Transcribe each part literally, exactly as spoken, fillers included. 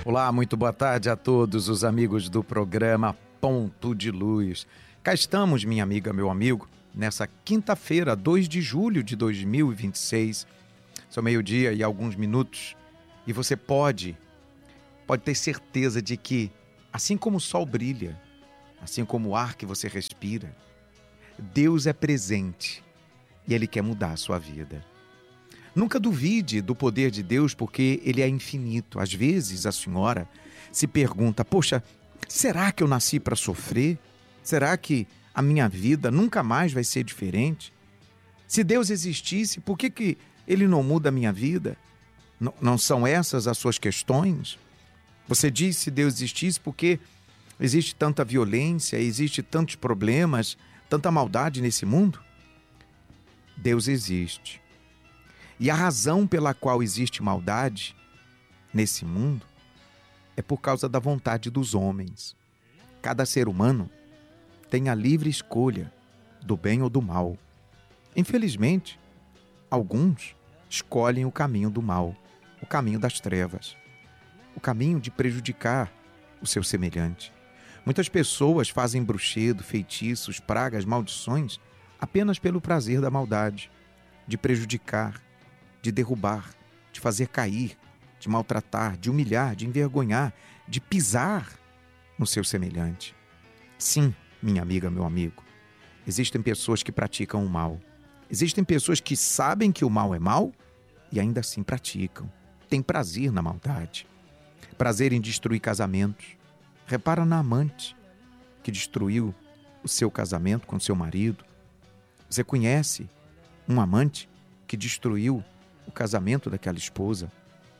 Olá, muito boa tarde a todos os amigos do programa Ponto de Luz. Cá estamos, minha amiga, meu amigo, nessa quinta-feira, dois de julho de dois mil e vinte e seis. São meio-dia e alguns minutos. E você pode, pode ter certeza de que, assim como o sol brilha, assim como o ar que você respira, Deus é presente e Ele quer mudar a sua vida. Nunca duvide do poder de Deus, porque Ele é infinito. Às vezes a senhora se pergunta, poxa, será que eu nasci para sofrer? Será que a minha vida nunca mais vai ser diferente? Se Deus existisse, por que que Ele não muda a minha vida? N- não são essas as suas questões? Você diz se Deus existisse porque existe tanta violência, existe tantos problemas, tanta maldade nesse mundo? Deus existe. E a razão pela qual existe maldade nesse mundo é por causa da vontade dos homens. Cada ser humano tem a livre escolha do bem ou do mal. Infelizmente, alguns escolhem o caminho do mal, o caminho das trevas, o caminho de prejudicar o seu semelhante. Muitas pessoas fazem bruxedo, feitiços, pragas, maldições apenas pelo prazer da maldade, de prejudicar, de derrubar, de fazer cair, de maltratar, de humilhar, de envergonhar, de pisar no seu semelhante. Sim, minha amiga, meu amigo, existem pessoas que praticam o mal. Existem pessoas que sabem que o mal é mal e ainda assim praticam. Têm prazer na maldade. Prazer em destruir casamentos. Repara na amante que destruiu o seu casamento com seu marido. Você conhece um amante que destruiu o casamento daquela esposa?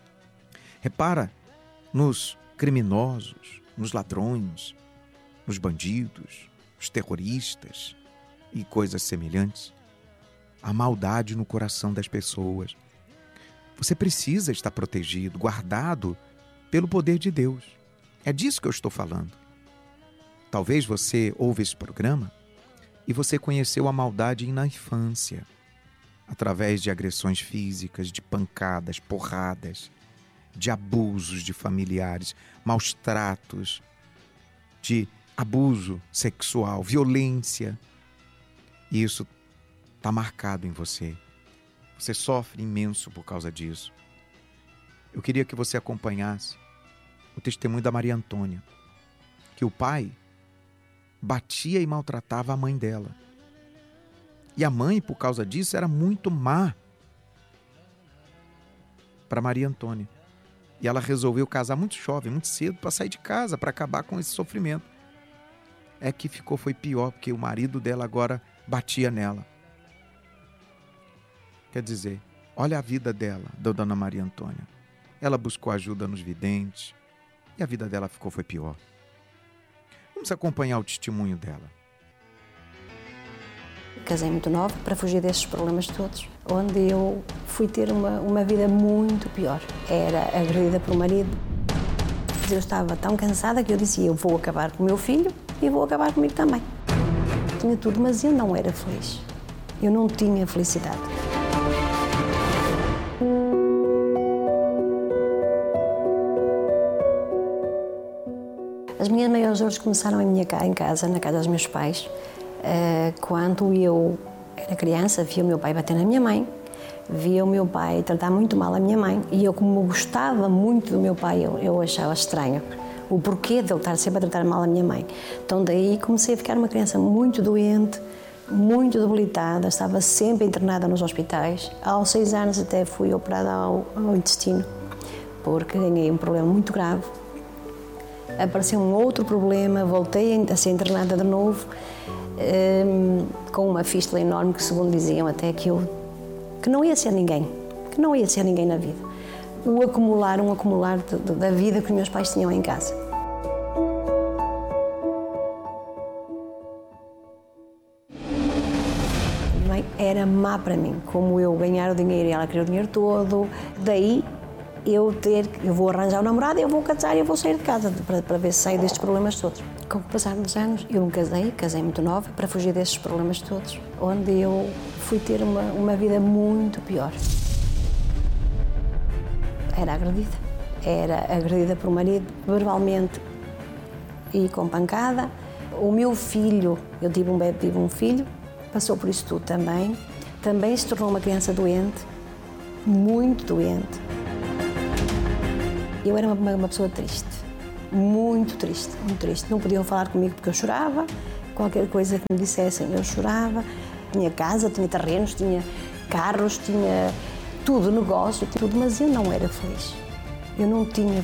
Repara nos criminosos, nos ladrões, nos bandidos, os terroristas e coisas semelhantes. A maldade no coração das pessoas. Você precisa estar protegido, guardado pelo poder de Deus. É disso que eu estou falando. Talvez você ouve esse programa e você conheceu a maldade na infância, através de agressões físicas, de pancadas, porradas, de abusos de familiares, maus tratos, de abuso sexual, violência. E isso está marcado em você. Você sofre imenso por causa disso. Eu queria que você acompanhasse o testemunho da Maria Antônia, que o pai batia e maltratava a mãe dela. E a mãe, por causa disso, era muito má para Maria Antônia. E ela resolveu casar muito jovem, muito cedo, para sair de casa, para acabar com esse sofrimento. É que ficou, foi pior, porque o marido dela agora batia nela. Quer dizer, olha a vida dela, da dona Maria Antônia. Ela buscou ajuda nos videntes e a vida dela ficou, foi pior. Vamos acompanhar o testemunho dela. Casei muito nova para fugir desses problemas todos, onde eu fui ter uma, uma vida muito pior. Era agredida por um marido. Eu estava tão cansada que eu dizia, eu vou acabar com o meu filho e vou acabar comigo também. Tinha tudo, mas eu não era feliz. Eu não tinha felicidade. As minhas maiores dores começaram em, minha, em casa, na casa dos meus pais. Quando eu era criança, via o meu pai bater na minha mãe, via o meu pai tratar muito mal a minha mãe, e eu, como gostava muito do meu pai, eu, eu achava estranho o porquê de ele estar sempre a tratar mal a minha mãe. Então daí comecei a ficar uma criança muito doente, muito debilitada, estava sempre internada nos hospitais. Aos seis anos até fui operada ao, ao intestino, porque ganhei um problema muito grave. Apareceu um outro problema, voltei a ser internada de novo, um, com uma fístula enorme, que segundo diziam até que eu que não ia ser ninguém, que não ia ser ninguém na vida. O acumular, um acumular de, de, da vida que os meus pais tinham em casa. Minha mãe era má para mim, como eu ganhar o dinheiro e ela queria o dinheiro todo, daí eu ter, eu vou arranjar um namorado, eu vou casar e eu vou sair de casa para, para ver se saio destes problemas todos. Com o passar dos anos, eu me casei, casei muito nova para fugir destes problemas todos, onde eu fui ter uma, uma vida muito pior. Era agredida. Era agredida por um marido verbalmente e com pancada. O meu filho, eu tive um bebê, tive um filho, passou por isso tudo também. Também se tornou uma criança doente, muito doente. Eu era uma, uma pessoa triste, muito triste, muito triste. Não podiam falar comigo porque eu chorava, qualquer coisa que me dissessem eu chorava. Tinha casa, tinha terrenos, tinha carros, tinha tudo, negócio, tudo, mas eu não era feliz. Eu não tinha